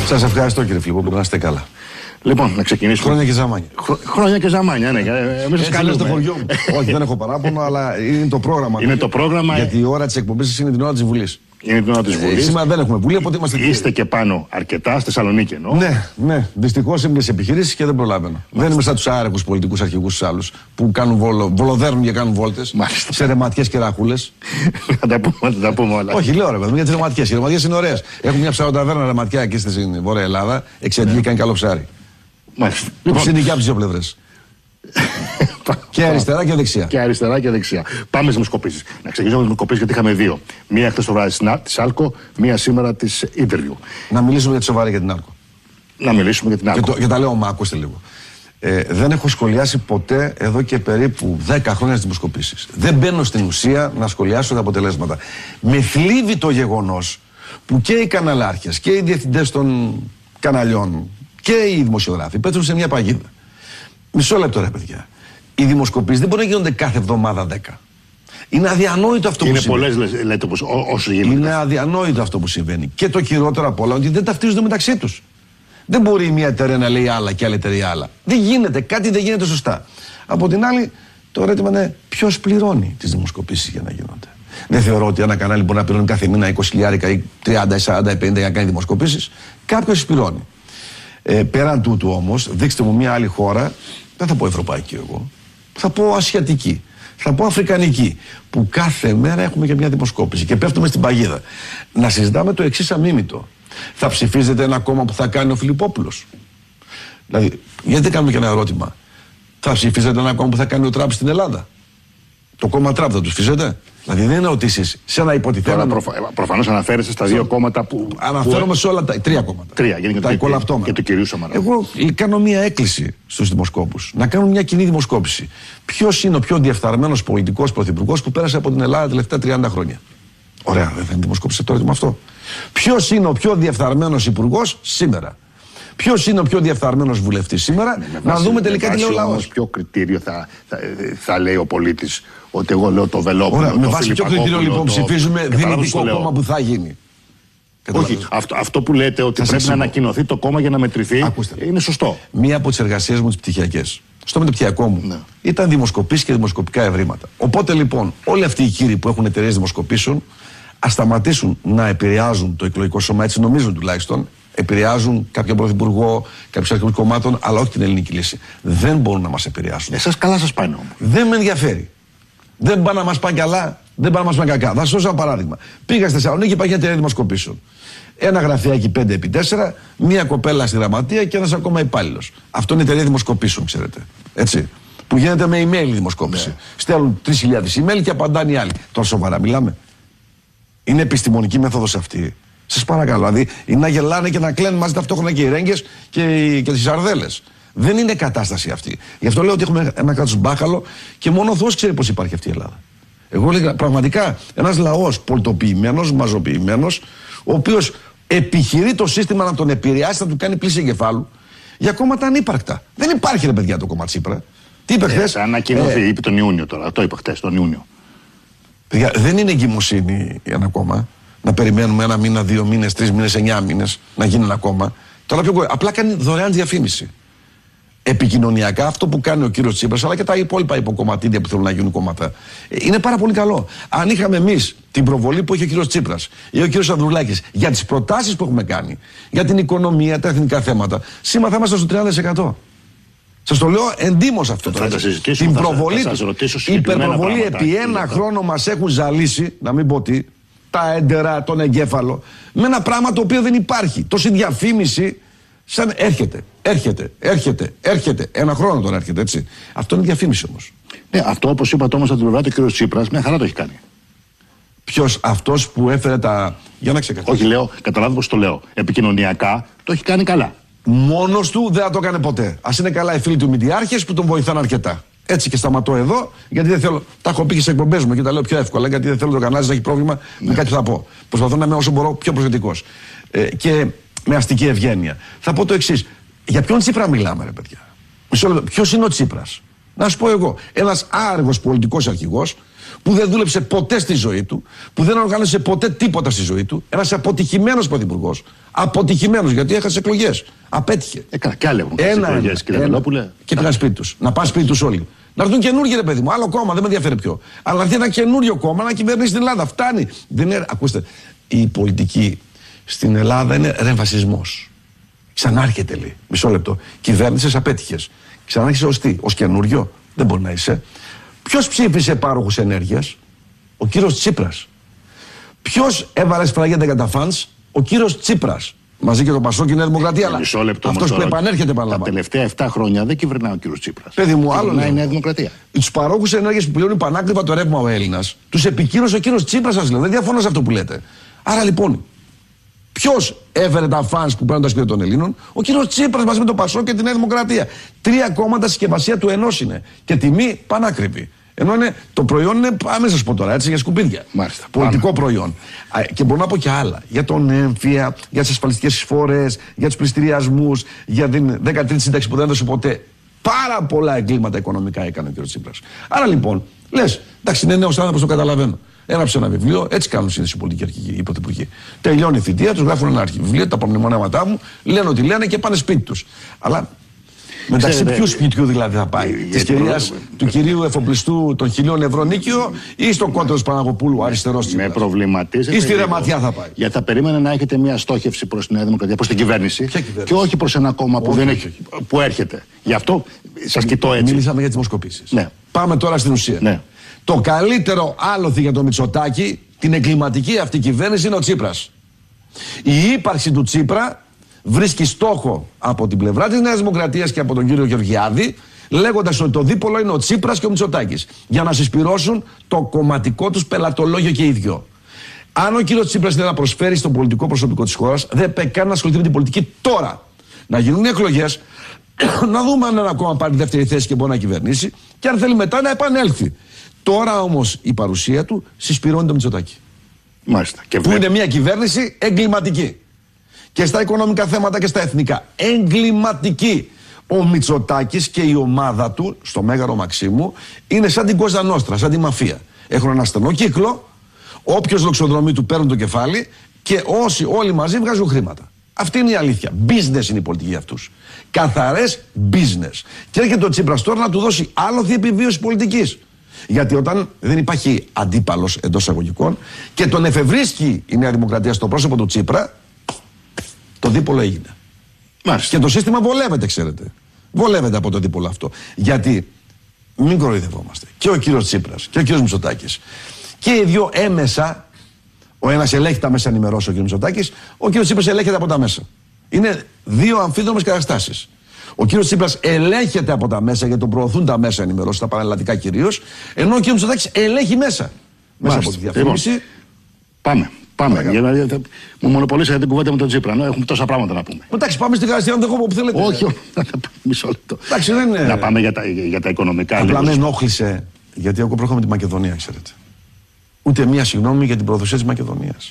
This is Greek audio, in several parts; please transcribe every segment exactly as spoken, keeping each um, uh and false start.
Σας ευχαριστώ κύριε Φιλιππόπουλο, να είστε καλά. Λοιπόν, να ξεκινήσουμε. Χρόνια και ζαμάνια. Χρο... Χρόνια και ζαμάνια, ναι. Εμείς σας καλούμε. Στο χωριό μου. Όχι, δεν έχω παράπονο, αλλά είναι το πρόγραμμα. Είναι το πρόγραμμα. Γιατί η ώρα της εκπομπής είναι την ώρα της Βουλής. Είναι την ώρα της Βουλής. Ε, σήμερα δεν έχουμε Βουλή, οπότε είμαστε. Είστε και πάνω αρκετά, στη Θεσσαλονίκη εννοώ. Ναι, ναι. Δυστυχώς είμαι σε επιχειρήσεις και δεν προλαβαίνω. Μάλιστα. Δεν είμαι σαν τους άρεγους πολιτικούς αρχηγούς τους άλλους που κάνουν βολο, βολοδέρνουν και κάνουν βόλτες. Μάλιστα. Σε ρεματιές και ραχούλες. Θα τα πούμε, θα τα πούμε όλα. Όχι, λέω ρε παιδί, για τις ρεματιές. Οι ρεματιές είναι ωραίες. Έχουμε μια ψαροταβέρνα ρεματιά εκεί στην Βόρεια Ελλάδα. Εξαιρετική, κάνει καλό ψάρι. Μάλιστα. Λοιπόν, είναι και από τις δύο πλευρές. Και αριστερά και δεξιά. Και αριστερά και δεξιά. Πάμε στις δημοσκοπήσεις. Να ξεκινήσουμε με τις δημοσκοπήσεις γιατί είχαμε δύο. Μία χθες το βράδυ της Άλκο, μία σήμερα της Interview. Να μιλήσουμε για τη σοβαρή για την Άλκο. Να μιλήσουμε για την Άλκο. Και, το, και τα λέω, μα ακούστε λίγο. Ε, δεν έχω σχολιάσει ποτέ εδώ και περίπου δέκα χρόνια στις δημοσκοπήσεις. Δεν μπαίνω στην ουσία να σχολιάσω τα αποτελέσματα. Με θλίβει το γεγονός που και οι καναλάρχες και οι διευθυντές των καναλιών και οι δημοσιογράφοι πέτρουν σε μια παγίδα. Μισό λεπτό ρε παιδιά. Οι δημοσκοπήσεις δεν μπορεί να γίνονται κάθε εβδομάδα δέκα. Είναι αδιανόητο αυτό είναι που συμβαίνει. Είναι πολλές λέτε όπως όσο γίνεται. Είναι αδιανόητο αυτό που συμβαίνει. Και το χειρότερο απ' όλα ότι δεν ταυτίζονται μεταξύ τους. Δεν μπορεί η μία εταιρεία να λέει άλλα και άλλη εταιρεία άλλα. Δεν γίνεται. Κάτι δεν γίνεται σωστά. Από την άλλη, το ερώτημα είναι ποιος πληρώνει τις δημοσκοπήσεις για να γίνονται. Δεν θεωρώ ότι ένα κανάλι μπορεί να πληρώνει κάθε μήνα είκοσι χιλιάρικα ή τριάντα ή σαράντα ή πενήντα για να κάνει δημοσκοπήσεις. Κάποιος πληρώνει. Ε, πέραν τούτου όμως, δείξτε μου μια άλλη χώρα, δεν θα πω ευρωπαϊκή εγώ, θα πω ασιατική, θα πω αφρικανική, που κάθε μέρα έχουμε και μια δημοσκόπηση και πέφτουμε στην παγίδα. Να συζητάμε το εξής αμίμητο. Θα ψηφίζετε ένα κόμμα που θα κάνει ο Φιλιππόπουλος? Δηλαδή, γιατί δεν κάνουμε και ένα ερώτημα. Θα ψηφίζετε ένα κόμμα που θα κάνει ο Τραμπ στην Ελλάδα? Το κόμμα Τραμπ θα του ψηφίζετε? Δηλαδή δεν είναι ερωτήσεις σε ένα υποτιθέμενο. Προφα... Προφανώς αναφέρεστε στα δύο κόμματα που. Αναφέρομαι που... σε όλα τα τρία κόμματα. Τρία, γιατί τα εικολαυτώματα. Και του κυρίου Σαμαρά. Εγώ κάνω μία έκκληση στους δημοσκόπους να κάνουν μια κοινή δημοσκόπηση. Ποιος είναι ο πιο διεφθαρμένος πολιτικός πρωθυπουργός που πέρασε από την Ελλάδα τα τελευταία τριάντα χρόνια? Ωραία, δεν θα δημοσκόπησε το ερώτημα αυτό. Ποιος είναι ο πιο διεφθαρμένος υπουργός σήμερα? Ποιος είναι ο πιο διεφθαρμένος βουλευτής σήμερα? Ναι, να βάση, δούμε τελικά τι λέει ο λαός. Όμως ποιο κριτήριο θα, θα, θα λέει ο πολίτης ότι εγώ λέω το Βελόπουλο? Ωραία, με βάση ποιο κριτήριο λοιπόν το... ψηφίζουμε δυνητικό κόμμα που θα γίνει? Όχι, αυτό, αυτό που λέτε ότι πρέπει να ανακοινωθεί το κόμμα για να μετρηθεί. Ακούστε, είναι σωστό. Μία από τις εργασίες μου τις πτυχιακές στο μεταπτυχιακό μου, ναι, ήταν δημοσκοπήσεις και δημοσκοπικά ευρήματα. Οπότε λοιπόν όλοι αυτοί οι κύριοι που έχουν εταιρείες δημοσκοπήσεων ας σταματήσουν να επηρεάζουν το εκλογικό σώμα, έτσι νομίζουν τουλάχιστον, επηρεάζουν κάποιον πρωθυπουργό, κάποιους αρχηγούς κομμάτων, αλλά όχι την ελληνική λύση. Δεν μπορούν να μας επηρεάσουν. Εσάς καλά σας πάνε όμως. Δεν με ενδιαφέρει. Δεν πάνε να μας πάνε καλά, δεν πάνε να μας πάνε κακά. Θα σας δώσω ένα παράδειγμα. Πήγα στη Θεσσαλονίκη, υπάρχει μια εταιρεία δημοσκοπήσεων. Ένα γραφιάκι πέντε επί τέσσερα, μία κοπέλα στη γραμματεία και ένας ακόμα υπάλληλος. Αυτό είναι η εταιρεία δημοσκοπήσεων, ξέρετε. Έτσι. Που γίνεται με email η δημοσκόπηση. Ναι. Στέλνουν τρεις χιλιάδες email και απαντάνε οι άλλοι. Τώρα σοβαρά μιλάμε. Είναι επιστημονική μέθοδος αυτή? Σας παρακαλώ. Δηλαδή είναι να γελάνε και να κλαίνουν μαζί ταυτόχρονα και οι ρέγγες και, και τις σαρδέλες. Δεν είναι κατάσταση αυτή. Γι' αυτό λέω ότι έχουμε ένα κράτος μπάχαλο και μόνο ο Θεός ξέρει πώς υπάρχει αυτή η Ελλάδα. Εγώ λέω πραγματικά ένας λαός πολιτοποιημένος, μαζοποιημένος, ο οποίος επιχειρεί το σύστημα να τον επηρεάσει, να του κάνει πλήση εγκεφάλου για κόμματα ανύπαρκτα. Δεν υπάρχει ρε παιδιά το κόμμα Τσίπρα. Τι είπε χθες? Ε, ανακοινωθεί, ε, είπε τον Ιούνιο τώρα. Το είπε χθες, τον Ιούνιο. Παιδιά, δεν είναι εγκυμοσύνη ένα κόμμα. Να περιμένουμε ένα μήνα, δύο μήνες, τρεις μήνες, εννιά μήνες να γίνει ένα κόμμα. Τώρα πιο απλά κάνει δωρεάν διαφήμιση. Επικοινωνιακά αυτό που κάνει ο κύριος Τσίπρας, αλλά και τα υπόλοιπα υποκομματίδια που θέλουν να γίνουν κόμματα, είναι πάρα πολύ καλό. Αν είχαμε εμείς την προβολή που έχει ο κύριος Τσίπρας ή ο κύριος Ανδρουλάκης για τις προτάσεις που έχουμε κάνει, για την οικονομία, τα εθνικά θέματα, σήμερα θα είμαστε στο τριάντα τοις εκατό. Σας το λέω εντύμως αυτό το έτσι. Την προβολή τους, η υπερπροβολή επί ένα χρόνο μας έχουν ζαλίσει, να μην πω τι, τα έντερα, τον εγκέφαλο, με ένα πράγμα το οποίο δεν υπάρχει. Τόση διαφήμιση, σαν έρχεται, έρχεται, έρχεται, έρχεται. Ένα χρόνο τώρα έρχεται, έτσι. Αυτό είναι διαφήμιση όμως. Ναι, αυτό όπως είπατε όμως από την πλευρά του κ. Τσίπρας, μια χαρά το έχει κάνει. Ποιος? Αυτός που έφερε τα. Για να ξεκαθαρίσω. Όχι, λέω, καταλάβω πώς το λέω. Επικοινωνιακά το έχει κάνει καλά. Μόνος του δεν θα το έκανε ποτέ. Ας είναι καλά οι φίλοι του Μηντιάρχες που τον βοηθάνε αρκετά. Έτσι και σταματώ εδώ, γιατί δεν θέλω. Τα έχω πει και σε εκπομπές μου και τα λέω πιο εύκολα, γιατί δεν θέλω το κανάλι να έχει πρόβλημα ναι. με κάτι που θα πω. Προσπαθώ να είμαι όσο μπορώ πιο προσεκτικός. Ε, και με αστική ευγένεια. Θα πω το εξής. Για ποιον Τσίπρα μιλάμε, ρε παιδιά? Μισό λεπτό. Ποιος είναι ο Τσίπρας? Να σου πω εγώ. Ένας άργος πολιτικός αρχηγός που δεν δούλεψε ποτέ στη ζωή του, που δεν οργάνωσε ποτέ τίποτα στη ζωή του. Ένας αποτυχημένος πρωθυπουργός. Αποτυχημένος, γιατί έχασε εκλογές. Απέτυχε. Έκανα κι άλλοι έχουν χάσει εκλογές, κύριε Βελόπουλε. Και πήγαν σπίτι τους. Να πάνε σπίτι τους όλοι. Να έρθουν καινούργιοι, ρε παιδί μου. Άλλο κόμμα, δεν με ενδιαφέρει ποιο. Αλλά να έρθει ένα καινούριο κόμμα να κυβερνήσει την Ελλάδα. Φτάνει. Δεν είναι... Ακούστε, η πολιτική στην Ελλάδα είναι ρεμβασισμός. Ξανάρχεται, λέει. Μισό λεπτό. Κυβέρνησες, απέτυχες. Ξανάρχεσαι ως τι, ως καινούριο. Δεν μπορεί να είσαι. Ποιος ψήφισε πάροχους ενέργειας? Ο κύριος Τσίπρας. Ποιος έβαλε σφραγίδα για τα φανς? Ο κύριος Τσίπρας. Μαζί και το Πασόκ και η Νέα Δημοκρατία. Αλλά αυτός που επανέρχεται παραλαμβάνω. Τα τελευταία επτά χρόνια δεν κυβερνάει ο κύριος Τσίπρας. Παιδί μου, άλλο είναι η Νέα Δημοκρατία. Τους παρόχους ενέργειας που πληρώνουν πανάκριβα το ρεύμα ο Έλληνας, τους επικύρωσε ο κύριος Τσίπρας, σας λέω. Δεν διαφωνώ σε αυτό που λέτε. Άρα λοιπόν, ποιος έφερε τα φανς που παίρνουν τα σπίτια των Ελλήνων? Ο κύριος Τσίπρας μαζί με το Πασόκ και τη Νέα Δημοκρατία. Τρία κόμματα συσκευασία του ενός είναι. Και τιμή πανάκριβη. Ενώ είναι, το προϊόν είναι, πάμε σας πω τώρα, έτσι, για σκουπίδια. Μάλιστα, πολιτικό πάμε. προϊόν. Α, και μπορώ να πω και άλλα. Για τον έμφυα, για τις ασφαλιστικές εισφορές, για τους πληστηριασμούς, για την δέκατη σύνταξη που δεν έδωσε ποτέ. Πάρα πολλά εγκλήματα οικονομικά έκανε ο κ. Τσίπρας. Άρα λοιπόν, λες, εντάξει, είναι νέος άνθρωπος, το καταλαβαίνω. Έγραψε ένα βιβλίο, έτσι κάνουν συνήθως οι πολιτικοί αρχηγοί, οι πρωθυπουργοί. Τελειώνει η θητεία, τους γράφουν ένα βιβλίο, τα απομνημονέματά μου, λένε ότι λένε και πάνε σπίτι τους. Αλλά μεταξύ ποιου σπιτιού δηλαδή θα πάει? Της κυρίας, του κυρίου εφοπλιστού των χιλίων ευρώ νίκιο ή στον Κόντρος Παναγοπούλου, αριστερός Τσίπρας? Με προβληματίζεται. Ή στη Ρεματιά θα πάει? Γιατί θα περίμενε να έχετε μια στόχευση προς τη Νέα Δημοκρατία, προς την κυβέρνηση. Και όχι προς ένα κόμμα που, όχι, δεν όχι, έχει, όχι. που έρχεται. Γι' αυτό σας κοιτώ έτσι. Μίλησαμε για τις δημοσκοπήσεις. Ναι. Πάμε τώρα στην ουσία. Ναι. Το καλύτερο άλοθη για το Μητσοτάκη, την εγκληματική αυτή κυβέρνηση, είναι ο Τσίπρας. Η ύπαρξη του Τσίπρα βρίσκει στόχο από την πλευρά της Νέας Δημοκρατίας και από τον κύριο Γεωργιάδη, λέγοντας ότι το δίπολο είναι ο Τσίπρας και ο Μητσοτάκης, για να συσπυρώσουν το κομματικό τους πελατολόγιο και οι δυο. Αν ο κύριος Τσίπρας είναι να προσφέρει στο πολιτικό προσωπικό της χώρας, δεν πρέπει καν να ασχοληθεί με την πολιτική τώρα. Να γίνουν οι εκλογές, να δούμε αν ένα κόμμα πάρει δεύτερη θέση και μπορεί να κυβερνήσει, και αν θέλει μετά να επανέλθει. Τώρα όμως η παρουσία του συσπυρώνει το Μητσοτάκη. Μάλιστα. Και που είναι μια κυβέρνηση εγκληματική. Και στα οικονομικά θέματα και στα εθνικά. Εγκληματική. Ο Μητσοτάκης και η ομάδα του, στο Μέγαρο Μαξίμου, είναι σαν την Κόζα Νόστρα, σαν τη μαφία. Έχουν ένα στενό κύκλο, όποιος λοξοδρομεί του παίρνουν το κεφάλι και όσοι όλοι μαζί βγάζουν χρήματα. Αυτή είναι η αλήθεια. Business είναι η πολιτική για αυτούς. Καθαρές business. Και έρχεται ο Τσίπρας τώρα να του δώσει άλοθη επιβίωση πολιτικής. Γιατί όταν δεν υπάρχει αντίπαλος εντός εισαγωγικών και τον εφευρίσκει η Νέα Δημοκρατία στο πρόσωπο του Τσίπρα, το δίπολο έγινε. Μάλιστα. Και το σύστημα βολεύεται, ξέρετε. Βολεύεται από το δίπολο αυτό. Γιατί, μην κοροϊδευόμαστε, και ο κύριος Τσίπρας και ο κύριος Μητσοτάκης και οι δυο έμεσα, ο ένας ελέγχει τα μέσα ενημερώσεων, ο κύριος Μητσοτάκης, ο κύριος Τσίπρας ελέγχεται από τα μέσα. Είναι δύο αμφίδρομες καταστάσεις. Ο κύριος Τσίπρας ελέγχεται από τα μέσα, γιατί τον προωθούν τα μέσα ενημερώσεων, τα πανελλαδικά κυρίως, ενώ ο κύριος Μητσοτάκης ελέγχει μέσα. Μέσα Μάλιστα. από τη διαφήμιση. Λοιπόν, πάμε. Πάμε. Για να, μου μονοπολίσατε την κουβέντα με τον Τσίπρα. Έχουμε τόσα πράγματα να πούμε. Εντάξει, πάμε στην Γαστιανό, δεν έχω που θέλετε. Όχι, όχι. Μισό λεπτό. Εντάξει, δεν είναι. Να πάμε για τα, για τα οικονομικά. Απλά λίγο. με ενόχλησε, γιατί εγώ προέρχομαι τη Μακεδονία, ξέρετε. Ούτε μία συγγνώμη για την προδοσία της Μακεδονίας.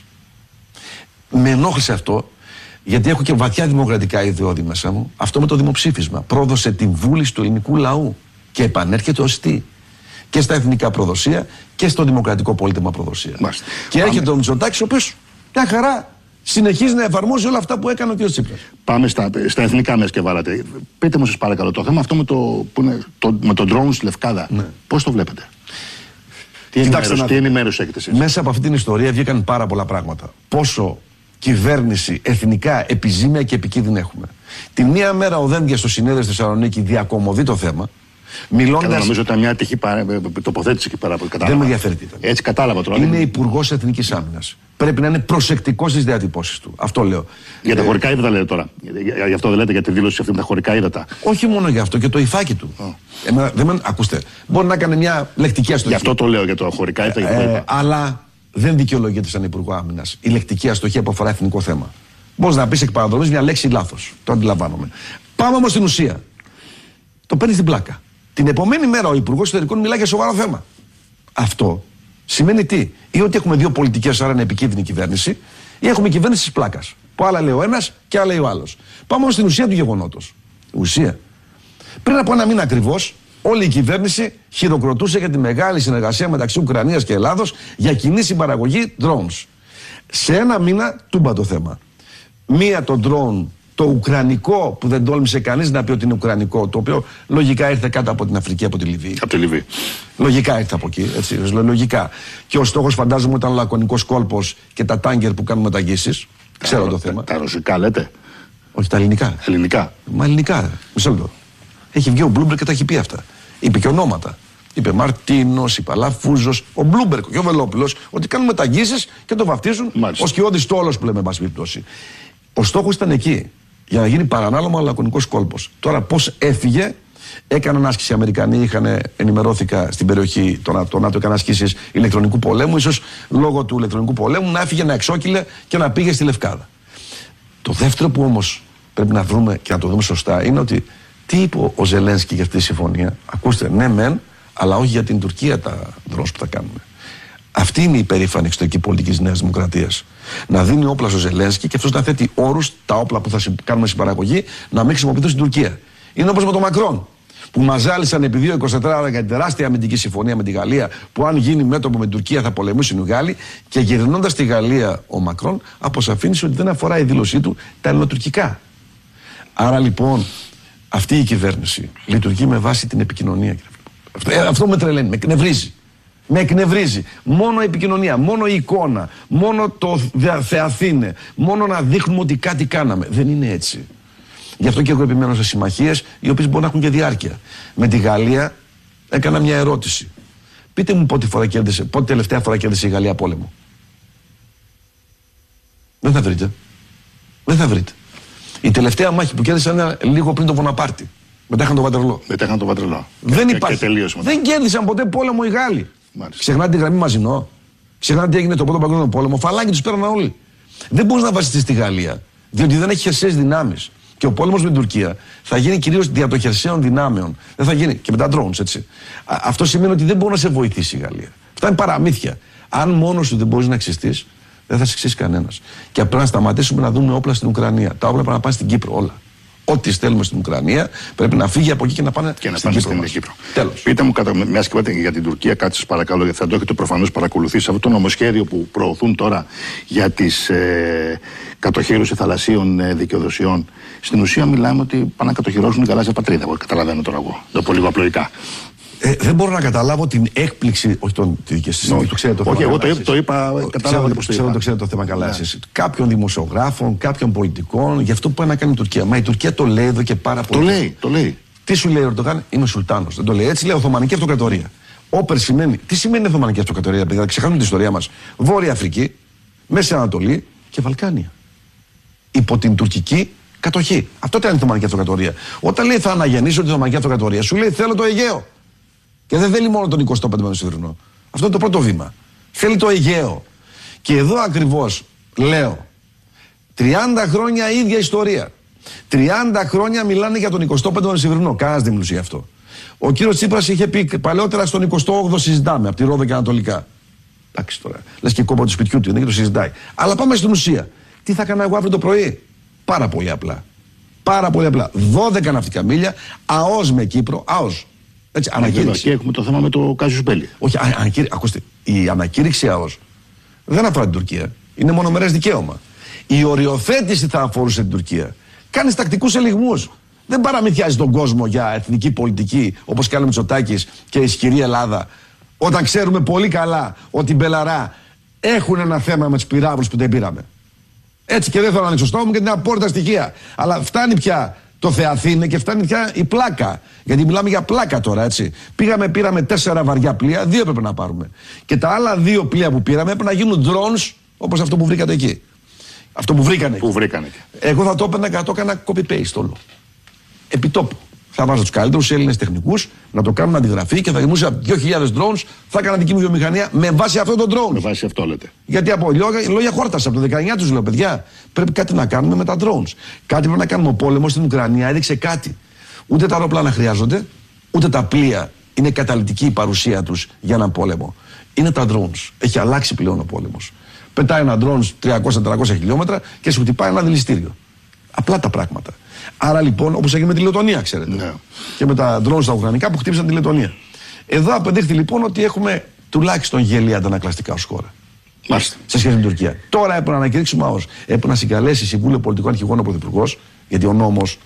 Με ενόχλησε αυτό, γιατί έχω και βαθιά δημοκρατικά ιδεώδη μέσα μου. Αυτό με το δημοψήφισμα. Πρόδωσε τη βούληση του ελληνικού λαού και επανέρχεται ως τι? Και στα εθνικά προδοσία και στο δημοκρατικό πολίτευμα προδοσία. Μάλιστα. Και Πάμε. έρχεται ο Μητσοτάκης, ο οποίος μια χαρά συνεχίζει να εφαρμόζει όλα αυτά που έκανε ο κ. Τσίπρας. Πάμε στα, στα εθνικά μέσα και βάλατε. Πείτε μου, σας παρακαλώ, το θέμα αυτό με το, που είναι, το, με τον drone στη Λευκάδα, ναι. Πώς το βλέπετε? Τι ενημέρωση, τι ενημέρωση έχετε εσείς? Μέσα από αυτή την ιστορία βγήκαν πάρα πολλά πράγματα. Πόσο κυβέρνηση εθνικά επιζήμια και επικίνδυνη έχουμε. Τη μία μέρα ο Δένδιας στο συνέδριο στη Θεσσαλονίκη διακομωδεί το θέμα. Μιλώντας... Νομίζω ότι ήταν μια τυχή παρα... τοποθέτηση εκεί πέρα που κατάλαβα. Δεν με ενδιαφέρει τι ήταν. Έτσι κατάλαβα τώρα. Είναι υπουργός Εθνικής Άμυνας. Πρέπει να είναι προσεκτικός στις διατυπώσεις του. Αυτό λέω. Για τα χωρικά ύδατα λέτε τώρα. Γι' αυτό δεν λέτε για τη δήλωση αυτή με τα χωρικά ύδατα. Όχι μόνο για αυτό, και το υφάκι του. Oh. Εμένα, δεν με... Ακούστε, μπορεί να κάνει μια λεκτική αστοχή. Γι' αυτό το λέω για τα χωρικά ύδατα. Ε, ε, αλλά δεν δικαιολογείται σαν Υπουργό Άμυνας η λεκτική αστοχή που αφορά εθνικό θέμα. Μπορεί να πει εκ παραδρομής μια λέξη λάθος. Το αντιλαμβάνομαι. Πάμε όμως στην ουσία. Το παίρνει στην πλάκα. Την επομένη μέρα ο Υπουργός Εξωτερικών μιλάει για σοβαρό θέμα. Αυτό σημαίνει τι? Ή ότι έχουμε δύο πολιτικές, άρα είναι επικίνδυνη κυβέρνηση, ή έχουμε κυβέρνηση της πλάκας. Που άλλα λέει ο ένας και άλλα λέει ο άλλος. Πάμε όμως στην ουσία του γεγονότος. Ουσία. Πριν από ένα μήνα ακριβώς, όλη η κυβέρνηση χειροκροτούσε για τη μεγάλη συνεργασία μεταξύ Ουκρανίας και Ελλάδος για κοινή συμπαραγωγή drones. Σε ένα μήνα τούμπα το θέμα. Μία το drone, το ουκρανικό, που δεν τόλμησε κανείς να πει ότι είναι ουκρανικό, το οποίο λογικά ήρθε κάτω από την Αφρική, από τη Λιβύη. Από τη Λιβύη. Λογικά ήρθε από εκεί, έτσι, λογικά. Και ο στόχος φαντάζομαι ήταν ο λακωνικός κόλπος και τα τάγκερ που κάνουν μεταγγίσεις. Ξέρω τα, το θέμα. Τα, τα ρωσικά λέτε. Όχι, τα ελληνικά. Ελληνικά. Μα ελληνικά, μισό λεπτό. Έχει βγει ο Bloomberg και τα έχει πει αυτά. Είπε και ονόματα. Είπε Μαρτίνος, είπε Αλαφούζος, ο Bloomberg και ο Βελόπουλος, ότι κάνουν μεταγγίσεις και το βαφτίζουν ως κοιόδης τόλος που λέμε, εν πάση περιπτώσει. Ο στόχος ήταν εκεί, για να γίνει παρανάλωμα ο λακωνικός κόλπος. Τώρα πώς έφυγε, έκαναν άσκηση οι Αμερικανοί, είχαν, ενημερώθηκα στην περιοχή, το ΝΑΤΟ έκανε ασκήσεις ηλεκτρονικού πολέμου, ίσως λόγω του ηλεκτρονικού πολέμου να έφυγε, να εξόκυλε και να πήγε στη Λευκάδα. Το δεύτερο που όμως πρέπει να βρούμε και να το δούμε σωστά είναι ότι τι είπε ο Ζελένσκι για αυτή τη συμφωνία. Ακούστε, ναι μεν, αλλά όχι για την Τουρκία τα drones που θα κάνουμε. Αυτή είναι η περήφανη εξωτερική πολιτική της Νέας Δημοκρατίας. Να δίνει όπλα στο Ζελένσκι και αυτός να θέτει όρους, τα όπλα που θα κάνουμε στην παραγωγή, να μην χρησιμοποιηθούν στην Τουρκία. Είναι όπως με τον Μακρόν, που μας ζάλισαν επί δύο είκοσι τέσσερις ώρα για την τεράστια αμυντική συμφωνία με τη Γαλλία, που αν γίνει μέτωπο με την Τουρκία θα πολεμήσουν οι Γάλλοι, και γυρνώντας στη Γαλλία ο Μακρόν, αποσαφήνισε ότι δεν αφορά η δήλωσή του τα ελληνοτουρκικά. Άρα λοιπόν, αυτή η κυβέρνηση λειτουργεί με βάση την επικοινωνία. Αυτό, ε, αυτό με τρελαίνει, με εκνευρίζει. Με εκνευρίζει. Μόνο η επικοινωνία, μόνο η εικόνα, μόνο το Θεαθήνε, μόνο να δείχνουμε ότι κάτι κάναμε. Δεν είναι έτσι. Γι' αυτό και εγώ επιμένω σε συμμαχίες οι οποίες μπορούν να έχουν και διάρκεια. Με τη Γαλλία έκανα μια ερώτηση. Πείτε μου πότε, φορά κέρδισε, πότε τελευταία φορά κέρδισε η Γαλλία πόλεμο. Δεν θα βρείτε. Δεν θα βρείτε. Η τελευταία μάχη που κέρδισαν ήταν λίγο πριν το Βοναπάρτη. Μετά είχαν το Βατερλό. Μετά είχαν το Βατερλό. Δεν και, υπάρχει. Και δεν κέρδισαν ποτέ πόλεμο οι Γάλλοι. Μάλιστα. Ξεχνάτε τη γραμμή Μαζινό. Ξεχνάτε τι έγινε το πρώτο παγκόσμιο πόλεμο. Φαλάκι του πέραν όλοι. Δεν μπορεί να βασιστεί στη Γαλλία. Διότι δεν έχει χερσαίες δυνάμεις. Και ο πόλεμος με την Τουρκία θα γίνει κυρίως δια των χερσαίων δυνάμεων. Δεν θα γίνει και με τα drones, έτσι. Α, αυτό σημαίνει ότι δεν μπορεί να σε βοηθήσει η Γαλλία. Αυτά είναι παραμύθια. Αν μόνος σου δεν μπορείς να αξιστείς, δεν θα σε αξίσει κανένας. Και πρέπει να σταματήσουμε να δούμε όπλα στην Ουκρανία. Τα όπλα πρέπει να πάνε στην Κύπρο όλα. Ό,τι στέλνουμε στην Ουκρανία πρέπει να φύγει από εκεί και να πάνε, και να στην, πάνε Κύπρο στην Κύπρο. Τέλος. Πείτε μου, κατά μια και είπατε για την Τουρκία, κάτι σας παρακαλώ, γιατί θα το έχετε προφανώς παρακολουθήσει. Αυτό το νομοσχέδιο που προωθούν τώρα για τις ε, κατοχύρωση θαλασσίων ε, δικαιοδοσιών. Στην ουσία μιλάμε ότι πάνε να κατοχυρώσουν την γαλάζια πατρίδα. Εγώ καταλαβαίνω τώρα εγώ. Το πολύ απλοϊκά. Ε, δεν μπορώ να καταλάβω την έκπληξη. Όχι τον τη δική σας. Όχι, το το όχι εγώ το, το είπα. Κατάλαβα πώς το είπα. Το ξέρετε το θέμα καλά εσείς. Κάποιων δημοσιογράφων, κάποιων πολιτικών, για αυτό που πάει να κάνει η Τουρκία. Μα η Τουρκία το λέει εδώ και πάρα πολύ. Το λέει, το λέει. Τι σου λέει ο Ερντογάν, είμαι Σουλτάνος. Δεν το λέει έτσι, λέει Οθωμανική Αυτοκρατορία. Όπερ σημαίνει. Τι σημαίνει Οθωμανική Αυτοκρατορία, παιδιά, ξεχάνουμε την ιστορία μας. Βόρεια Αφρική, Μέση Ανατολή και Βαλκάνια. Υπό την τουρκική κατοχή. Αυτό ήταν η Οθωμανική Αυτοκρατορία. Όταν λέει θα αναγεννήσω την Οθωμανική Αυτοκρατορία, σου λέει θέλω το Αιγαίο. Και δεν θέλει μόνο τον εικοστό πέμπτο Σιδηρινό. Αυτό είναι το πρώτο βήμα. Θέλει το Αιγαίο. Και εδώ ακριβώς λέω, τριάντα χρόνια ίδια ιστορία. τριάντα χρόνια μιλάνε για τον εικοστό πέμπτο Σιδηρινό. Κανένας δεν μιλούσε γι' αυτό. Ο κύριος Τσίπρας είχε πει παλαιότερα στον εικοστό όγδοο συζητάμε, από τη Ρόδο και Ανατολικά. Εντάξει τώρα. Λες και κόμπο του σπιτιού του, δεν και το συζητάει. Αλλά πάμε στην ουσία. Τι θα έκανα εγώ αύριο το πρωί. Πάρα πολύ απλά. Πάρα πολύ απλά. δώδεκα ναυτικά μίλια, ΑΟΣ με Κύπρο, ΑΟΣ. Έτσι, ανακήρυξη. Και έχουμε το θέμα με το Κάζιους Μπέλι. Όχι, α, ανακήρυ... ακούστε, η ανακήρυξη ΑΟΣ δεν αφορά την Τουρκία. Είναι μονομερές δικαίωμα. Η οριοθέτηση θα αφορούσε την Τουρκία. Κάνει τακτικούς ελιγμούς. Δεν παραμυθιάζει τον κόσμο για εθνική πολιτική, όπως κάνει ο Μητσοτάκης και η ισχυρή Ελλάδα, όταν ξέρουμε πολύ καλά ότι οι Μπελαρά έχουν ένα θέμα με τους πυράβλους που δεν πήραμε. Έτσι, και δεν θέλω να ανοίξω στόμα μου και την απόρριτα στοιχεία. Αλλά φτάνει πια το Θεαθήνε και φτάνει πια η πλάκα. Γιατί μιλάμε για πλάκα τώρα, έτσι. Πήγαμε, πήραμε τέσσερα βαριά πλοία, δύο έπρεπε να πάρουμε. Και τα άλλα δύο πλοία που πήραμε έπρεπε να γίνουν drones, όπως αυτό που βρήκατε εκεί. Αυτό που βρήκανε. Που βρήκανε. Εγώ θα το έπαιρνα και θα το έκανα copy-paste όλο. Επιτόπου. Θα βάζω τους καλύτερους Έλληνες τεχνικούς να το κάνουν αντιγραφή και θα δημιουργούσα δύο χιλιάδες drones. Θα έκανα δική μου βιομηχανία με βάση αυτό το drone. Με βάση αυτό λέτε. Γιατί από λόγια, λόγια χόρτασα από το δεκαεννιά τους λέω, παιδιά, πρέπει κάτι να κάνουμε με τα drones. Κάτι πρέπει να κάνουμε. Ο πόλεμος στην Ουκρανία έδειξε κάτι. Ούτε τα αεροπλάνα χρειάζονται, ούτε τα πλοία είναι καταλυτική η παρουσία τους για έναν πόλεμο. Είναι τα drones. Έχει αλλάξει πλέον ο πόλεμος. Πετάει ένα drone τριακόσια με τετρακόσια χιλιόμετρα και σου χτυπάει ένα δηληστήριο. Απλά τα πράγματα. Άρα λοιπόν, όπως έγινε με τη Λετωνία, ξέρετε. Ναι. Και με τα ντρόουν στα Ουκρανικά που χτύπησαν τη Λετωνία. Εδώ απεδείχθη λοιπόν ότι έχουμε τουλάχιστον γελία αντανακλαστικά ως χώρα. Μάλιστα. Σε σχέση με την Τουρκία. Τώρα έπρεπε να ανακηρύξουμε ΑΟΣ. Έπρεπε να συγκαλέσει Συμβούλιο Πολιτικών Αρχηγών ο Πρωθυπουργός, γιατί ο νόμος,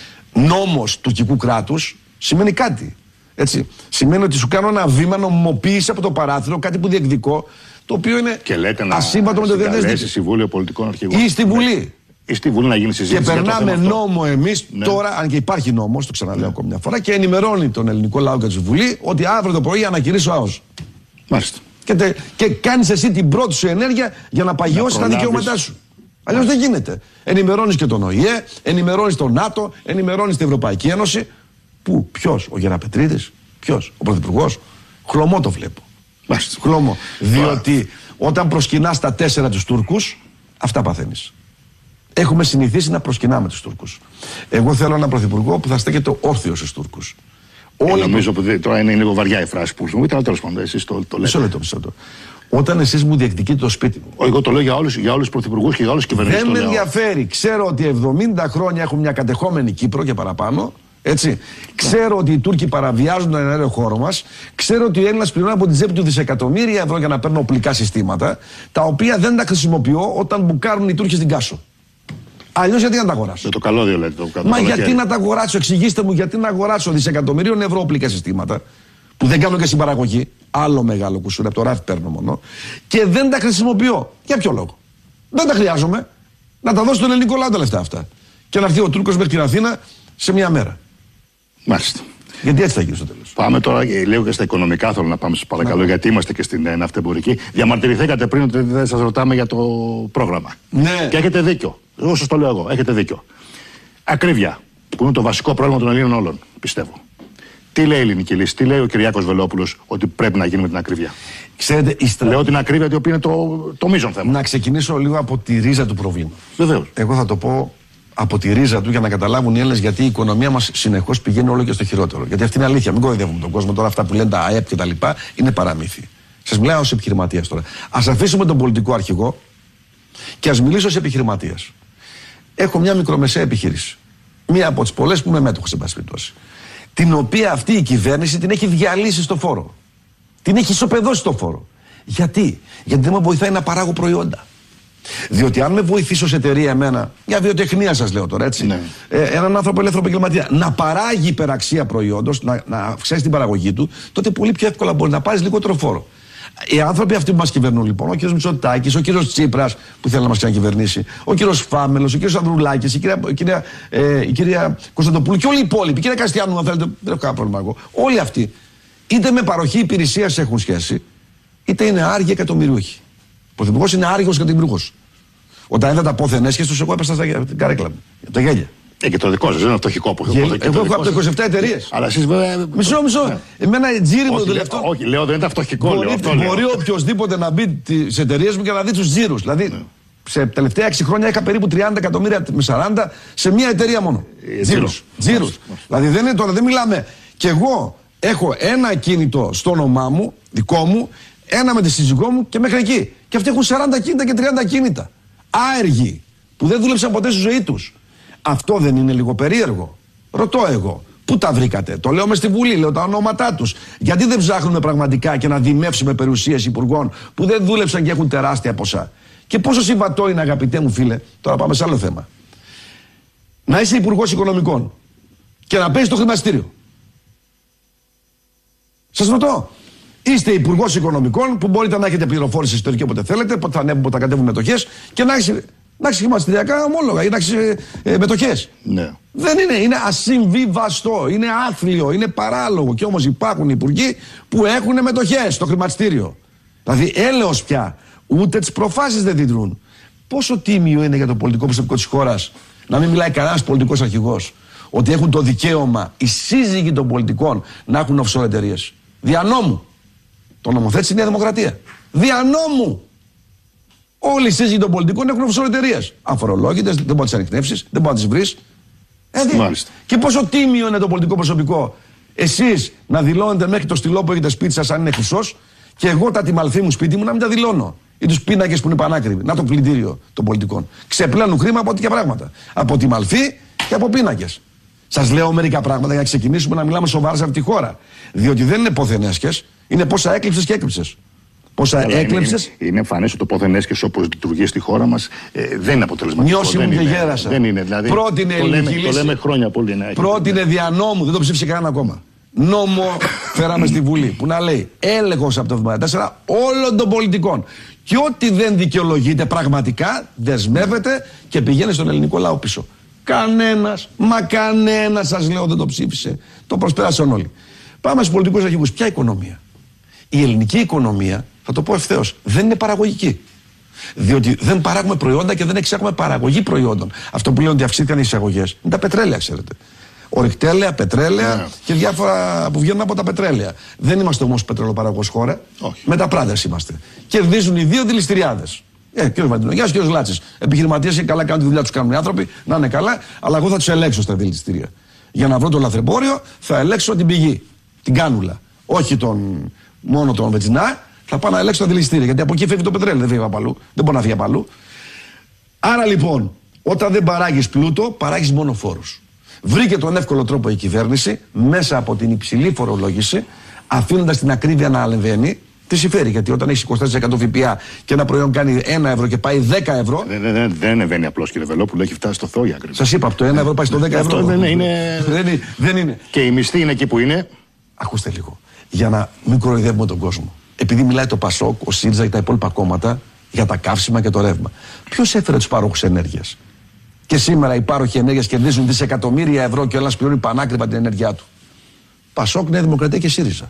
νόμος τουρκικού κράτους σημαίνει κάτι. Έτσι. Σημαίνει ότι σου κάνω ένα βήμα νομιμοποίηση από το παράθυρο, κάτι που διεκδικώ, το οποίο είναι ασύμβατο με το διεθνές δίκαιο. Συμβούλιο Πολιτικών Αρχηγών. Ή στη Βουλή. Ναι. Ή στη Βουλή να γίνει συζήτηση. Και περνάμε νόμο εμείς ναι. τώρα, αν και υπάρχει νόμος, το ξαναλέω ναι. ακόμη μια φορά, και ενημερώνει τον ελληνικό λαό και τη Βουλή ότι αύριο το πρωί ανακηρύσω ΑΟΣ. Μάλιστα. Και, τε, και κάνεις εσύ την πρώτη σου ενέργεια για να παγιώσεις τα δικαιώματά σου. Αλλιώς δεν γίνεται. Ενημερώνεις και τον ΟΗΕ, ενημερώνεις τον ΝΑΤΟ, ενημερώνεις την Ευρωπαϊκή Ένωση. Πού, ποιος, ο Γεραπετρίδης, ποιος, ο Πρωθυπουργός. Χλωμό το βλέπω. Μάλιστα. Χλωμό. Διότι όταν προσκυνάς τα τέσσερα τους Τούρκους, αυτά παθαίνεις. Έχουμε συνηθίσει να προσκυνάμε τους Τούρκους. Εγώ θέλω έναν πρωθυπουργό που θα στέκεται όρθιος στους Τούρκους. Ε, νομίζω ότι τώρα είναι λίγο βαριά η φράση που χρησιμοποιείτε, αλλά τέλος πάντων, εσείς το, το λέτε. Μισό λεπτό, μισό λεπτό. Όταν εσείς μου διεκδικείτε το σπίτι μου. Εγώ το λέω για όλους, για όλους τους πρωθυπουργούς και για όλες τις κυβερνήσεις. Δεν με ενδιαφέρει. Ξέρω ότι εβδομήντα χρόνια έχουν μια κατεχόμενη Κύπρο και παραπάνω. Έτσι. Ξέρω ότι οι Τούρκοι παραβιάζουν τον εναέριο χώρο μας. Ξέρω ότι ο Έλληνας πληρώνει από την τσέπη του δισεκατομμύρια ευρώ για να παίρνω οπλικά συστήματα, τα οποία δεν τα χρησιμοποιώ όταν μπουκάρουν οι Τούρκοι στην Κάσο. Αλλιώς γιατί να τα αγοράσω. Με το καλώδιο λέτε. Το, το Μα γιατί χέρι. να τα αγοράσω, εξηγήστε μου γιατί να αγοράσω δισεκατομμυρίων ευρώ οπλικά συστήματα, που δεν κάνω και στην παραγωγή, άλλο μεγάλο κουσούρι, από το ράφι παίρνω μόνο, και δεν τα χρησιμοποιώ. Για ποιο λόγο? Δεν τα χρειάζομαι. Να τα δώσω στον ελληνικό λαό τα λεφτά αυτά. Και να έρθει ο Τούρκος μέχρι την Αθήνα σε μια μέρα. Μάλιστα. Γιατί έτσι θα γίνει στο τέλος. Πάμε τώρα, λίγο και στα οικονομικά θέλω να πάμε, σας παρακαλώ, να. γιατί είμαστε και στην ε, ναυτεμπορική. Διαμαρτυρηθήκατε πριν ότι δεν σας ρωτάμε για το πρόγραμμα. Ναι. Και έχετε δίκιο. Εγώ σας το λέω εγώ. Έχετε δίκιο. Ακρίβεια, που είναι το βασικό πρόβλημα των Ελλήνων όλων, πιστεύω. Τι λέει η ελληνική λύση, τι λέει ο Κυριάκος Βελόπουλος ότι πρέπει να γίνει με την ακρίβεια? Ξέρετε, η στρα... Λέω την ακρίβεια, η οποία είναι το, το μείζον θέμα. Να ξεκινήσω λίγο από τη ρίζα του προβλήματος. Βεβαίως. Εγώ θα το πω από τη ρίζα του για να καταλάβουν οι Έλληνες γιατί η οικονομία μας συνεχώς πηγαίνει όλο και στο χειρότερο. Γιατί αυτή είναι αλήθεια. Μην κοροϊδεύουμε τον κόσμο τώρα. Αυτά που λένε τα ΑΕΠ και τα λοιπά είναι παραμύθι. Σας μιλάω ως επιχειρηματίας τώρα. Ας αφήσουμε τον πολιτικό αρχηγό και ας μιλήσω ως επιχειρηματίας. Έχω μια μικρομεσαία επιχείρηση. Μία από τις πολλές που είμαι μέτοχος, εν πάση περιπτώσει. Την οποία αυτή η κυβέρνηση την έχει διαλύσει στο φόρο. Την έχει ισοπεδώσει στο φόρο. Γιατί? Γιατί δεν με βοηθάει να παράγω προϊόντα. Διότι αν με βοηθήσει ως εταιρεία εμένα, για βιοτεχνία σας λέω τώρα, έτσι, ναι. ε, έναν άνθρωπο ελεύθερο επαγγελματία, να παράγει υπεραξία προϊόντος, να, να αυξήσει την παραγωγή του, τότε πολύ πιο εύκολα μπορεί να πάρεις λιγότερο φόρο. Οι άνθρωποι αυτοί που μας κυβερνούν λοιπόν, ο κύριος Μητσοτάκης, ο κύριος Τσίπρας που θέλει να μας ξανακυβερνήσει, ο κύριος Φάμελος, ο κύριος Ανδρουλάκης, η κυρία, η κυρία, ε, η κυρία Κωνσταντοπούλου και όλοι οι υπόλοιποι, η κυρία Καστιανού, αν θέλετε, δεν έχω κανένα πρόβλημα εγώ. Όλοι αυτοί, είτε με παροχή υπηρεσίας έχουν σχέση, είτε είναι άργοι εκατομμυριούχοι. Ο πρωθυπουργός είναι άργος εκατομμυριούχος. Όταν είδα τα πόθεν έσχες τους, εγώ έπεσα στην καρέκλα μου. Για τα γέλια. Ε, και το δικό σας, δεν είναι φτωχικό που έχω. Εγώ έχω από το είκοσι επτά εταιρείες. Αλλά εσείς βέβαια. Μισό, μισό. Ναι. Εμένα η τζίρι μου τελευταίο. Όχι, λέω δεν είναι φτωχικό. Μπορεί, λέω, μπορεί οποιοδήποτε να μπει στις εταιρείες μου και να δει τους τζίρους. Δηλαδή, ναι. σε τελευταία έξι χρόνια είχα περίπου τριάντα εκατομμύρια με σαράντα σε μία εταιρεία μόνο. Ε, τζίρους. Τζίρους. Δηλαδή δεν είναι τώρα, δεν μιλάμε. Και εγώ έχω ένα ακίνητο στο όνομά μου, δικό μου, ένα με τη σύζυγό μου και μέχρι εκεί. Και αυτοί έχουν σαράντα ακίνητα και τριάντα ακίνητα. Άεργοι, που δεν δούλεψαν ποτέ στη ζωή τους. Αυτό δεν είναι λίγο περίεργο? Ρωτώ εγώ. Πού τα βρήκατε? Το λέω μες στη Βουλή, λέω τα ονόματά τους. Γιατί δεν ψάχνουμε πραγματικά και να δημεύσουμε περιουσίες υπουργών που δεν δούλεψαν και έχουν τεράστια ποσά? Και πόσο συμβατό είναι, αγαπητέ μου φίλε, τώρα πάμε σε άλλο θέμα, να είσαι υπουργός οικονομικών και να παίζεις το χρηματιστήριο? Σας ρωτώ. Είστε υπουργός οικονομικών που μπορείτε να έχετε πληροφόρηση ιστορική όποτε θέλετε, πότε θα ανέβουν, πότε θα κατέβουν μετοχές και να έχεις, να έχεις χρηματιστηριακά ομόλογα ή να έχεις ε, ε, μετοχές. Ναι. Δεν είναι, είναι ασυμβίβαστο, είναι άθλιο, είναι παράλογο. Και όμως υπάρχουν υπουργοί που έχουν μετοχές στο χρηματιστήριο. Δηλαδή έλεος πια, ούτε τις προφάσεις δεν διδρούν. Πόσο τίμιο είναι για το πολιτικό προσωπικό της χώρας να μην μιλάει κανένας πολιτικός αρχηγός ότι έχουν το δικαίωμα οι σύζυγοι των πολιτικών να έχουν offshore εταιρείες. Δια νόμου. Το νομοθέτησε η Νέα Δημοκρατία. Δια νόμου. Όλοι οι σύζυγοι των πολιτικών έχουν offshore εταιρείες. Αφορολόγητες, δεν μπορεί να τις ανιχνεύσεις, δεν μπορεί να τις βρεις. Έτσι. Μάλιστα. Και πόσο τίμιο είναι το πολιτικό προσωπικό εσείς να δηλώνετε μέχρι το στυλό που έχετε σπίτι σας αν είναι χρυσός και εγώ τα τιμαλθή μου σπίτι μου να μην τα δηλώνω. ή τους πίνακες που είναι πανάκριβοι. Να το πλυντήριο των πολιτικών. Ξεπλένουν χρήμα από τέτοια πράγματα. Από τη μαλφή και από πίνακες. Σας λέω μερικά πράγματα για να ξεκινήσουμε να μιλάμε σοβαρά σε αυτή τη χώρα. Διότι δεν είναι πόθενέσκες, είναι πόσα έκλειψες και έκλειψες. Πόσα έκλειψες. Είναι, είναι εμφανές ότι το πόθενέσκες όπως λειτουργεί στη χώρα μας ε, δεν είναι αποτελεσματικό. Νιώσει μου και γέρασα. Δεν είναι. Δηλαδή, πρότεινε το, λέμε, λύση, το λέμε χρόνια πολύ. Ναι, πρότεινε δια νόμου, δεν το ψήφισε κανένα ακόμα. Νόμο φέραμε στη Βουλή που να λέει έλεγχος από το εβδομήντα τέσσερα όλων των πολιτικών. Και ό,τι δεν δικαιολογείται πραγματικά δεσμεύεται και πηγαίνει στον ελληνικό λαό πίσω. Κανένας, μα κανένας σας λέω δεν το ψήφισε. Το προσπέρασαν όλοι. Πάμε στους πολιτικούς αρχηγούς. Ποια οικονομία? Η ελληνική οικονομία, θα το πω ευθέως, δεν είναι παραγωγική. Διότι δεν παράγουμε προϊόντα και δεν εξάγουμε παραγωγή προϊόντων. Αυτό που λένε ότι αυξήθηκαν οι εισαγωγές είναι τα πετρέλαια, ξέρετε. Ορυκτέλαια, πετρέλαια yeah. και διάφορα που βγαίνουν από τα πετρέλαια. Δεν είμαστε όμως πετρελοπαραγωγός χώρα. Όχι. Μεταπράτες είμαστε. Κερδίζουν οι δύο δηληστηριάδες. Ε, κ. Βαντινογιάς και κ. Λάτσης. Επιχειρηματίες και καλά κάνουν τη δουλειά τους, κάνουν οι άνθρωποι, να είναι καλά, αλλά εγώ θα τους ελέγξω στα δηληστηρία. Για να βρω το λαθρεμπόριο, θα ελέγξω την πηγή, την κάνουλα. Όχι τον, μόνο τον βενζινά, θα πάω να ελέγξω τα δηληστήρια. Γιατί από εκεί φεύγει το πετρέλαιο, δεν φύγει από αλλού. Δεν μπορεί να φύγει από αλλού. Άρα λοιπόν, όταν δεν παράγεις πλούτο, παράγεις μόνο φόρους. Βρήκε τον εύκολο τρόπο η κυβέρνηση μέσα από την υψηλή φορολόγηση, αφήνοντας την ακρίβεια να ανεβαίνει. Τι συμφέρει, γιατί όταν έχει είκοσι τέσσερα τοις εκατό ΦΠΑ και ένα προϊόν κάνει ένα ευρώ και πάει δέκα ευρώ. Δεν, δεν, δεν ανεβαίνει απλώς, κύριε Βελόπουλο, έχει φτάσει στο θόη ακριβώς. Σας είπα, από το ένα ευρώ πάει στο δέκα ευρώ. Αυτό δεν είναι. δεν, είναι, δεν είναι. Και η μισθή είναι εκεί που είναι. Ακούστε λίγο. Για να μην κοροϊδεύουμε τον κόσμο. Επειδή μιλάει το Πασόκ, ο ΣΥΡΙΖΑ και τα υπόλοιπα κόμματα για τα καύσιμα και το ρεύμα. Ποιος έφερε τους παρόχους ενέργειας? Και σήμερα οι πάροχοι ενέργειας κερδίζουν δισεκατομμύρια ευρώ και ο ένας πληρώνει πανάκριβα την ενέργειά του. Πασόκ, Νέα Δημοκρατία και ΣΥΡΙΖΑ.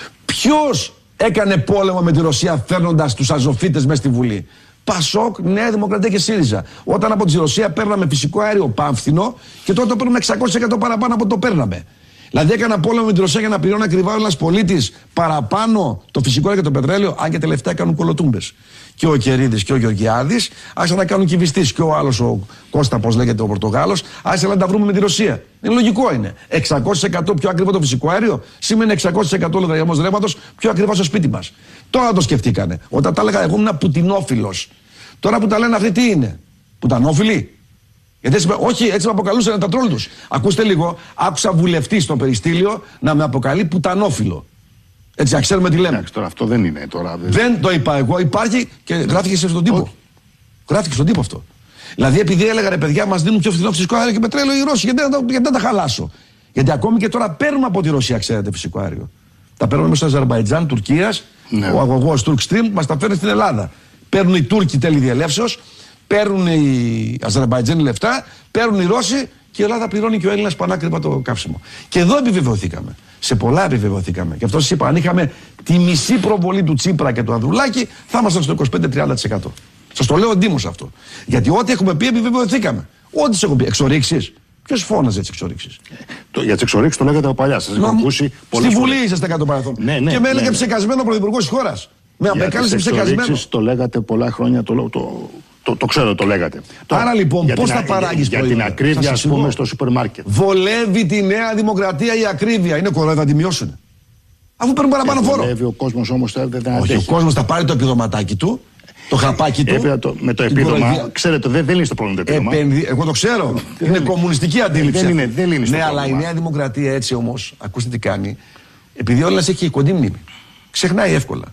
Ποιος έκανε πόλεμο με τη Ρωσία φέρνοντας τους αζωφίτες μέσα στη Βουλή? Πασόκ, Νέα Δημοκρατία και ΣΥΡΙΖΑ. Όταν από τη Ρωσία παίρναμε φυσικό αέριο πάμφθινο και τότε το παίρνουμε εξακόσια τοις εκατό παραπάνω από το παίρναμε. Δηλαδή έκανα πόλεμο με τη Ρωσία για να πληρώνει ακριβά ο ένας πολίτης παραπάνω το φυσικό αέριο και το πετρέλαιο, αν και τελευταία κάνουν κολοτούμπες. Και ο Κερίδης και ο Γεωργιάδης άρχισαν να κάνουν κυβιστής. Και ο άλλος, ο Κώστα, πώς λέγεται, ο Πορτογάλος, άρχισαν να τα βρούμε με τη Ρωσία. Είναι λογικό είναι. εξακόσια τοις εκατό πιο ακριβό το φυσικό αέριο σημαίνει εξακόσια τοις εκατό λογαριασμός ρεύματος πιο ακριβά στο σπίτι μας. Τώρα το σκεφτήκανε. Όταν τα έλεγα εγώ ήμουν πουτινόφιλος. Τώρα που τα λένε αυτοί τι είναι? Πουτανόφιλοι? Γιατί έτσι, όχι, έτσι με αποκαλούσαν τα τρόλ τους. Ακούστε λίγο, άκουσα βουλευτή στο περιστήλιο να με αποκαλεί πουτανόφιλο. Έτσι, να ξέρουμε τι λέμε. Εντάξει, τώρα αυτό δεν είναι. Τώρα, δεν... δεν το είπα εγώ, υπάρχει και γράφηκε στον τύπο. Όχι. Γράφηκε στον τύπο αυτό. Δηλαδή, επειδή έλεγα ρε παιδιά, μας δίνουν πιο φθηνό φυσικό αέριο και πετρέλαιο οι Ρώσοι, γιατί, γιατί, γιατί δεν τα χαλάσω? Γιατί ακόμη και τώρα παίρνουμε από τη Ρωσία, ξέρετε, φυσικό αέριο. Τα παίρνουμε μέσα στο Αζερμπαϊτζάν, Τουρκίας, ναι. Ο αγωγός Turkstream μας τα φέρνει στην Ελλάδα. Παίρνουν οι Τούρκοι τέλη διελεύσεως, παίρνουν οι Αζερμπαϊτζάνοι λεφτά, παίρνουν οι Ρώσοι και η Ελλάδα πληρώνει και ο Έλληνας πανάκριβα το καύσιμο. Και εδώ επιβεβαιωθήκαμε. Σε πολλά επιβεβαιωθήκαμε. Και αυτό σας είπα, αν είχαμε τη μισή προβολή του Τσίπρα και του Ανδρουλάκη, θα ήμασταν στο είκοσι πέντε με τριάντα τοις εκατό. Σας το λέω εντύμως αυτό. Γιατί ό,τι έχουμε πει επιβεβαιωθήκαμε. Ό,τι σας έχω πει. Εξορίξεις. Ποιος φώναζε τις εξορίξεις? Το, για τις εξορίξεις το λέγατε από παλιά. Σας έχω ακούσει πολλές Στη Βουλή είσαστε κατά το παρελθόν. Ναι, ναι, και με έλεγε ναι, ναι. ψεκασμένο πρωθυπουργός της χώρας. Με απεκάλεσε ψεκασμένο. Το λέγατε πολλά χρόνια. Το, το, το, το, το ξέρω, το λέγατε. Άρα λοιπόν, πώς θα παράγεις για, για την ακρίβεια, ας πούμε, στο σούπερ μάρκετ. Βολεύει τη Νέα Δημοκρατία η ακρίβεια. Είναι κορόιδα να τη μειώσουν. Αφού παίρνουν παραπάνω φόρο. Βολεύει ο κόσμος όμως δεν αντέχει. Όχι, ο κόσμος θα πάρει το επιδοματάκι του, το χαπάκι του. Το, με το επίδομα, κοροϊδία. Ξέρετε, δεν, δεν είναι στο πρόβλημα το επίδομα. Επενδυ... Εγώ το ξέρω. Είναι κομμουνιστική αντίληψη. Δεν είναι, δεν είναι στο ναι, πρόβλημα. Αλλά η Νέα Δημοκρατία έτσι όμως, ακούστε τι κάνει, επειδή ο Έλληνας έχει κοντή μνήμη. Ξεχνάει εύκολα.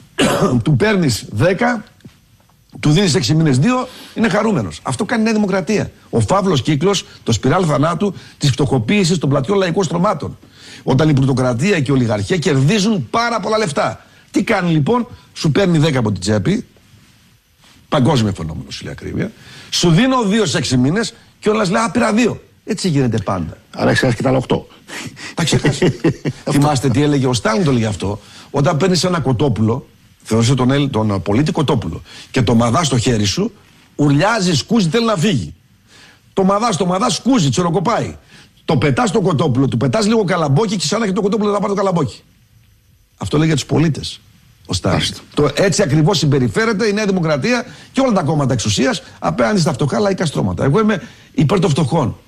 Του παίρνεις δέκα, του δίνεις έξι μήνες δύο, είναι χαρούμενος. Αυτό κάνει η Νέα Δημοκρατία. Ο φαύλος κύκλος, το σπιράλ θανάτου της φτωχοποίησης των πλατιών λαϊκών στρωμάτων. Όταν η πλουτοκρατία και η ολιγαρχία κερδίζουν πάρα πολλά λεφτά. Τι κάνει λοιπόν? Σου παίρνει δέκα από την τσέπη, παγκόσμιο φαινόμενο η ακρίβεια, σου δίνω δύο σε έξι μήνες και ο Έλληνας λέει άπειρα δύο. Έτσι γίνεται πάντα. Άρα έχεις και τα άλλα οκτώ. Τα ξεχάσει. Θυμάστε τι έλεγε ο Στάλιν, το έλεγε αυτό. Όταν παίρνεις ένα κοτόπουλο, θεωρούσε τον, τον πολίτη κοτόπουλο, και το μαδά στο χέρι σου, ουρλιάζει, σκούζει, θέλει να φύγει. Το μαδά, το μαδά, σκούζει, τσιροκοπάει. Το πετάς στο κοτόπουλο, του πετάς λίγο καλαμπόκι και σαν να έχει το κοτόπουλο να πάρει το καλαμπόκι. Αυτό λέει για τους πολίτες ο Στάλιν. Το έτσι ακριβώς συμπεριφέρεται η Νέα Δημοκρατία και όλα τα κόμματα εξουσίας απέναντι στα φτωχά λαϊκά στρώματα. Εγώ είμαι υπέρ των φτωχών.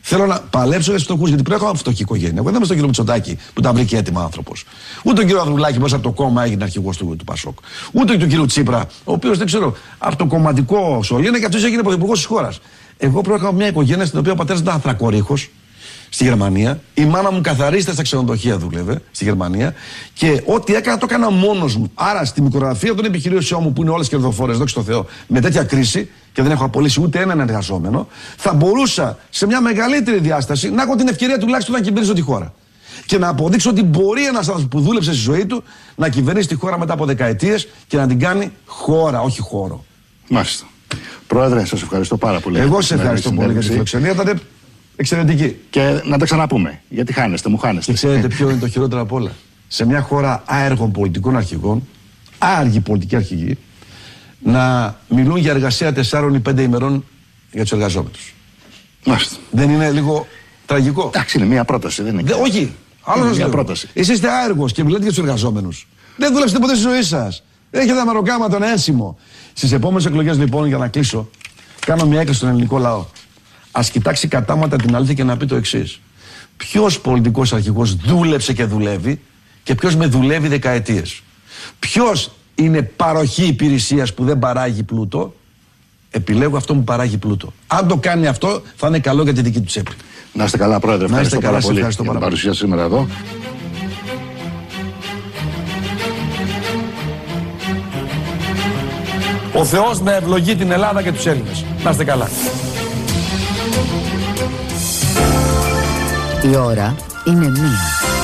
Θέλω να παλέψω για του φτωχούς, γιατί πρέπει να έχω φτωχή οικογένεια. Εγώ δεν είμαι στον κύριο Μητσοτάκη που τα βρήκε έτοιμα άνθρωπος. Ούτε τον κύριο Ανδρουλάκη μέσα από το κόμμα έγινε αρχηγός του, του Πασόκ. Ούτε τον κύριο Τσίπρα, ο οποίος δεν ξέρω, από το κομματικό σωλήνα και αυτός έγινε πρωθυπουργός της χώρας. Εγώ προέρχομαι από μια οικογένεια στην οποία ο πατέρας ήταν ανθρακορίχος στη Γερμανία. Η μάνα μου καθαρίστρια στα ξενοδοχεία δούλευε στη Γερμανία. Και ό,τι έκανα το έκανα μόνος μου. Άρα στη μικρογραφία των επιχειρήσεών μου που είναι όλες κερδοφόρες, δόξα τω Θεώ, με τέτοια κρίση και δεν έχω απολύσει ούτε έναν εργαζόμενο, θα μπορούσα σε μια μεγαλύτερη διάσταση να έχω την ευκαιρία τουλάχιστον να κυβερνήσω τη χώρα. Και να αποδείξω ότι μπορεί ένας άνθρωπος που δούλεψε στη ζωή του να κυβερνήσει τη χώρα μετά από δεκαετίες και να την κάνει χώρα, όχι χώρο. Μάλιστα. Πρόεδρε, σας ευχαριστώ πάρα πολύ. Εγώ σας ευχαριστώ πολύ για τη φιλοξενία. Ήταν εξαιρετική. Και να τα ξαναπούμε. Γιατί χάνεστε, μου χάνεστε. Και ξέρετε ποιο είναι το χειρότερο απ' όλα? Σε μια χώρα άεργων πολιτικών αρχηγών, άργοι πολιτικοί αρχηγοί, να μιλούν για εργασία τεσσάρων ή πέντε ημερών για τους εργαζόμενους. Μάλιστα. Δεν είναι λίγο τραγικό? Εντάξει, είναι μια πρόταση, δεν είναι. Δε, όχι. Άλλο σας μια λέω. πρόταση. Εσείς είστε άεργος και μιλάτε για τους εργαζόμενους. Δεν δουλέψετε ποτέ στη ζωή σας. Έχετε αμεροκάμα τον ένσημο. Στις επόμενες εκλογές, λοιπόν, για να κλείσω, κάνω μια έκκληση στον ελληνικό λαό. Ας κοιτάξει κατάματα την αλήθεια και να πει το εξής. Ποιος πολιτικός αρχηγός δούλεψε και δουλεύει και ποιος με δουλεύει δεκαετίες? Ποιος είναι παροχή υπηρεσίας που δεν παράγει πλούτο? Επιλέγω αυτό που παράγει πλούτο. Αν το κάνει αυτό, θα είναι καλό για τη δική του τσέπη. Να είστε καλά, Πρόεδρε. Ευχαριστώ καλά, πάρα πολύ ευχαριστώ για πάρα την παρουσία σήμερα εδώ. Ο Θεός να ευλογεί την Ελλάδα και τους Έλληνες. Να είστε καλά. Η ώρα είναι μία.